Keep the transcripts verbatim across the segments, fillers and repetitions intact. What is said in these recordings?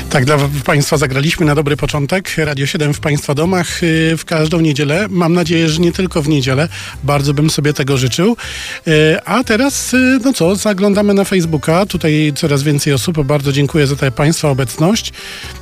Tak, dla Państwa zagraliśmy na dobry początek. Radio siedem w Państwa domach w każdą niedzielę. Mam nadzieję, że nie tylko w niedzielę. Bardzo bym sobie tego życzył. A teraz, no co, zaglądamy na Facebooka. Tutaj coraz więcej osób. Bardzo dziękuję za tę Państwa obecność.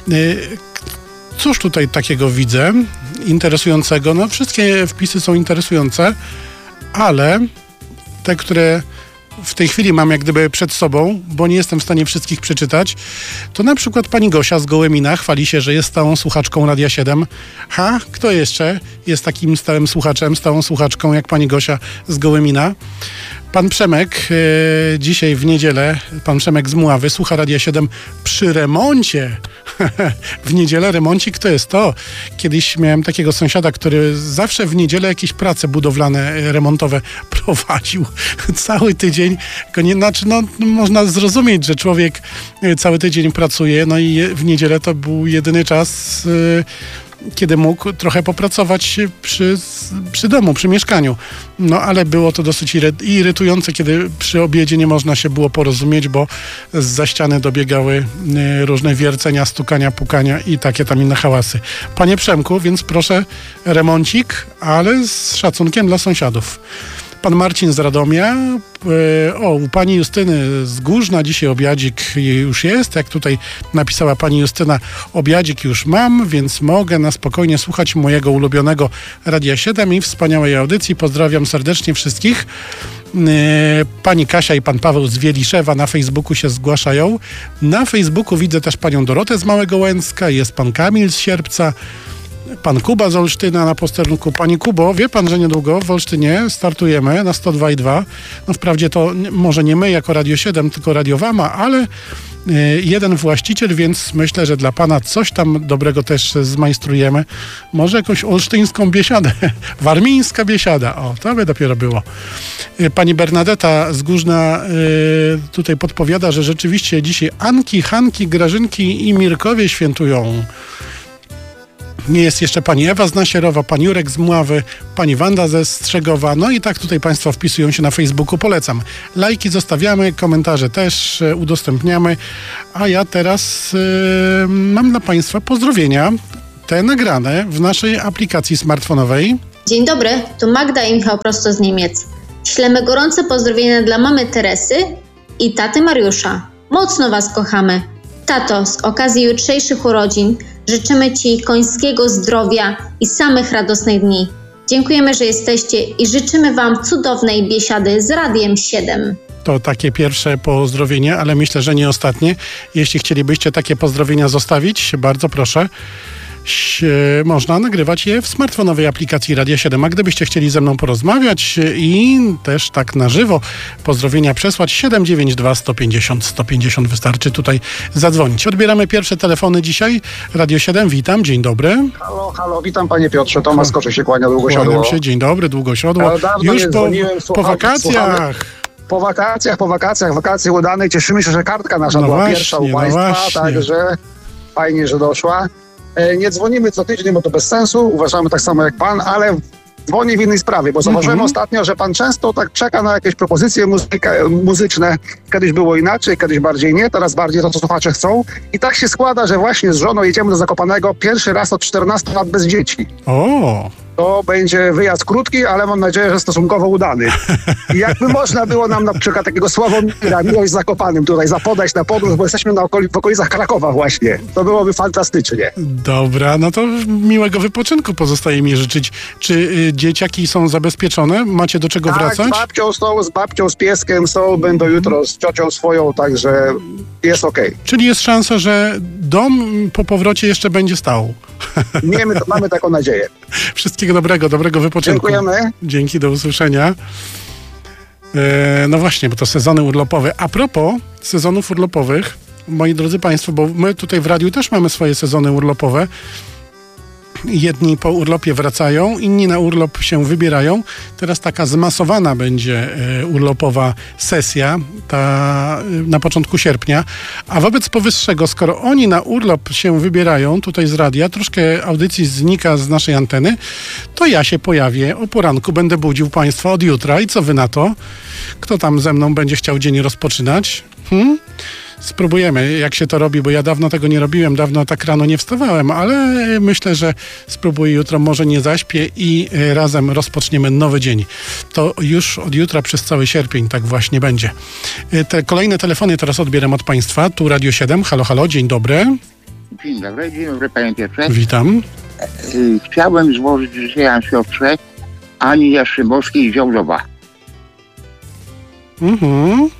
Cóż tutaj takiego widzę interesującego? No wszystkie wpisy są interesujące, ale te, które w tej chwili mam jak gdyby przed sobą, bo nie jestem w stanie wszystkich przeczytać, to na przykład pani Gosia z Gołębina chwali się, że jest stałą słuchaczką Radia siedem. Ha, kto jeszcze jest takim stałym słuchaczem, stałą słuchaczką jak pani Gosia z Gołębina? Pan Przemek, e, dzisiaj w niedzielę, pan Przemek z Mławy słucha Radia siedem przy remoncie. W niedzielę remoncik to jest to. Kiedyś miałem takiego sąsiada, który zawsze w niedzielę jakieś prace budowlane, remontowe prowadził. Cały tydzień. Nie, znaczy, no, można zrozumieć, że człowiek cały tydzień pracuje, no i w niedzielę to był jedyny czas, yy, kiedy mógł trochę popracować przy, przy domu, przy mieszkaniu. No ale było to dosyć irytujące, kiedy przy obiedzie nie można się było porozumieć, bo zza ściany dobiegały różne wiercenia, stukania, pukania i takie tam inne hałasy. Panie Przemku, więc proszę remoncik, ale z szacunkiem dla sąsiadów. Pan Marcin z Radomia, o, u pani Justyny z Górzna dzisiaj obiadzik już jest, jak tutaj napisała pani Justyna, obiadzik już mam, więc mogę na spokojnie słuchać mojego ulubionego Radia siedem i wspaniałej audycji. Pozdrawiam serdecznie wszystkich. Pani Kasia i pan Paweł z Wieliszewa na Facebooku się zgłaszają. Na Facebooku widzę też panią Dorotę z Małego Łęcka, jest pan Kamil z Sierpca, pan Kuba z Olsztyna na posterunku. Pani Kubo, wie pan, że niedługo w Olsztynie startujemy na sto dwa i dwa. No wprawdzie to może nie my jako Radio siedem, tylko Radio Wama, ale y, jeden właściciel, więc myślę, że dla pana coś tam dobrego też zmajstrujemy. Może jakąś olsztyńską biesiadę. Warmińska biesiada. O, to by dopiero było. Y, pani Bernadeta z Górzna y, tutaj podpowiada, że rzeczywiście dzisiaj Anki, Hanki, Grażynki i Mirkowie świętują. Nie jest jeszcze pani Ewa z Nasierowa, pan Jurek z Mławy, pani Wanda ze Strzegowa. No i tak tutaj państwo wpisują się na Facebooku. Polecam. Lajki zostawiamy, komentarze też e, udostępniamy. A ja teraz e, mam dla państwa pozdrowienia, te nagrane w naszej aplikacji smartfonowej. Dzień dobry, tu Magda i Michał prosto z Niemiec. Ślemy gorące pozdrowienia dla mamy Teresy i taty Mariusza. Mocno was kochamy. Tato, z okazji jutrzejszych urodzin życzymy ci końskiego zdrowia i samych radosnych dni. Dziękujemy, że jesteście i życzymy wam cudownej biesiady z Radiem siedem. To takie pierwsze pozdrowienie, ale myślę, że nie ostatnie. Jeśli chcielibyście takie pozdrowienia zostawić, bardzo proszę. Można nagrywać je w smartfonowej aplikacji Radia siedem. A gdybyście chcieli ze mną porozmawiać i też tak na żywo pozdrowienia przesłać, siedem dziewięć dwa sto pięćdziesiąt sto pięćdziesiąt wystarczy tutaj zadzwonić. Odbieramy pierwsze telefony dzisiaj. Radio siedem, witam, dzień dobry. Halo, halo, witam panie Piotrze, Tomasz Koczy się kłania, Długosiodło. Kłaniam się, dzień dobry, Długosiodło. Już po, po wakacjach. Słuchamy. Po wakacjach, po wakacjach, wakacje udane. Cieszymy się, że kartka nasza no była właśnie, pierwsza u no państwa, właśnie. Także fajnie, że doszła. Nie dzwonimy co tydzień, bo to bez sensu, uważamy tak samo jak pan, ale dzwonię w innej sprawie, bo zauważyłem mm-hmm. ostatnio, że pan często tak czeka na jakieś propozycje muzyka, muzyczne. Kiedyś było inaczej, kiedyś bardziej nie, teraz bardziej to, co słuchacze chcą. I tak się składa, że właśnie z żoną jedziemy do Zakopanego pierwszy raz od czternastu lat bez dzieci. O. To będzie wyjazd krótki, ale mam nadzieję, że stosunkowo udany. I jakby można było nam na przykład takiego Sławomira, miłość z Zakopanym tutaj zapodać na podróż, bo jesteśmy na okoli, w okolicach Krakowa właśnie. To byłoby fantastycznie. Dobra, no to miłego wypoczynku pozostaje mi życzyć. Czy y, dzieciaki są zabezpieczone? Macie do czego tak, wracać? z babcią są, z babcią, z pieskiem są, będą jutro z ciocią swoją, także jest okej. Okay. Czyli jest szansa, że dom po powrocie jeszcze będzie stał. Nie, my to, mamy taką nadzieję. Wszystkiego dobrego, dobrego wypoczynku. Dziękujemy. Dzięki, do usłyszenia. E, no właśnie, bo to sezony urlopowe. A propos sezonów urlopowych, moi drodzy państwo, bo my tutaj w radiu też mamy swoje sezony urlopowe. Jedni po urlopie wracają, inni na urlop się wybierają. Teraz taka zmasowana będzie e, urlopowa sesja ta, e, na początku sierpnia. A wobec powyższego, skoro oni na urlop się wybierają tutaj z radia, troszkę audycji znika z naszej anteny, to ja się pojawię o poranku, będę budził państwa od jutra. I co wy na to? Kto tam ze mną będzie chciał dzień rozpoczynać? Hmm? spróbujemy, jak się to robi, bo ja dawno tego nie robiłem, dawno tak rano nie wstawałem, ale myślę, że spróbuję jutro, może nie zaśpię i razem rozpoczniemy nowy dzień. To już od jutra przez cały sierpień tak właśnie będzie. Te kolejne telefony teraz odbieram od Państwa. Tu Radio siedem. Halo, halo, dzień dobry. Dzień dobry, dzień dobry panie Piotrze. Witam. Chciałbem złożyć życzenia siostrze Ani Jastrzębowskiej z Działdowa. Mhm.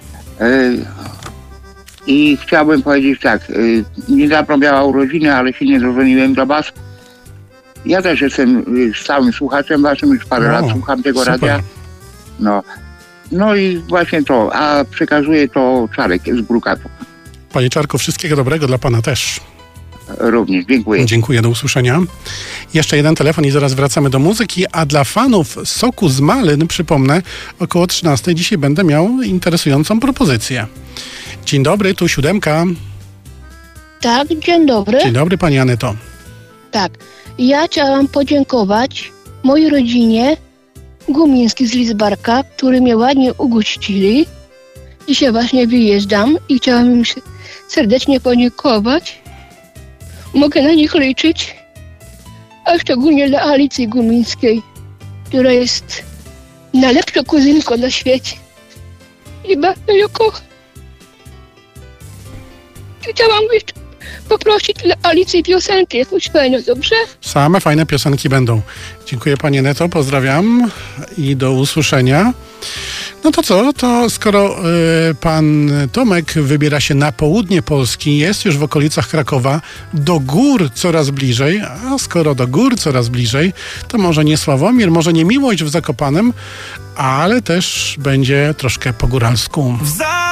I chciałbym powiedzieć tak, niedawno miała urodziny, ale się nie dodzwoniłem do was. Ja też jestem stałym słuchaczem waszym, już parę O, lat słucham tego super. radia. No. No i właśnie to, a przekazuję to Czarek z Brukatu. Panie Czarku, wszystkiego dobrego dla Pana też. Również, dziękuję. Dziękuję, do usłyszenia. Jeszcze jeden telefon i zaraz wracamy do muzyki, a dla fanów soku z malyn, przypomnę, około trzynastej dzisiaj będę miał interesującą propozycję. Dzień dobry, tu siódemka. Tak, dzień dobry. Dzień dobry, Pani Aneto. Tak, ja chciałam podziękować mojej rodzinie Gumiński z Lidzbarka, którzy mnie ładnie ugościli. Dzisiaj właśnie wyjeżdżam i chciałam im serdecznie podziękować. Mogę na nich liczyć, a szczególnie dla Alicji Gumińskiej, która jest najlepszą kuzynką na świecie. I bardzo ją kocham. Chciałam jeszcze poprosić dla Alicji piosenkę jakąś fajną, dobrze? Same fajne piosenki będą. Dziękuję, Pani Neto, pozdrawiam i do usłyszenia. No to co, to skoro y, pan Tomek wybiera się na południe Polski, jest już w okolicach Krakowa, do gór coraz bliżej, a skoro do gór coraz bliżej, to może nie Sławomir, może nie Miłość w Zakopanem, ale też będzie troszkę po góralsku.